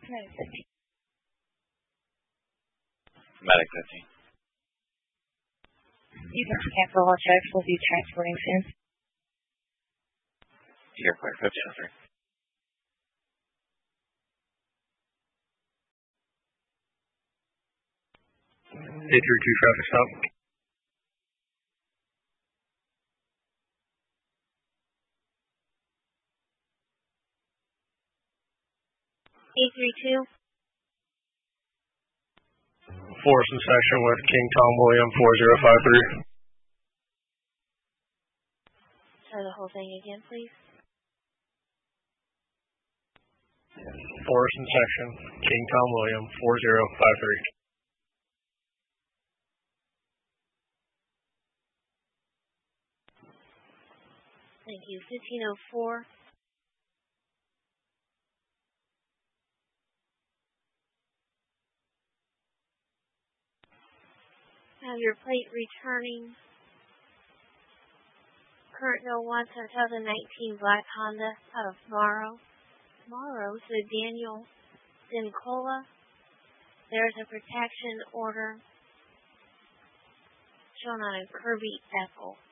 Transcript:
Medic 15. Medic 15. Ethan Capital Check will be transporting soon. You're clear, 1503. A32 traffic stop. A32. Forest in section with King Tom William 4053. Try the whole thing again, please. Forest in section, King Tom William 4053. Thank you. 1504. Have your plate returning. Current 01 2019 Black Honda out of Morrow to Daniel Nicola. There's a protection order shown on a Kirby Echo.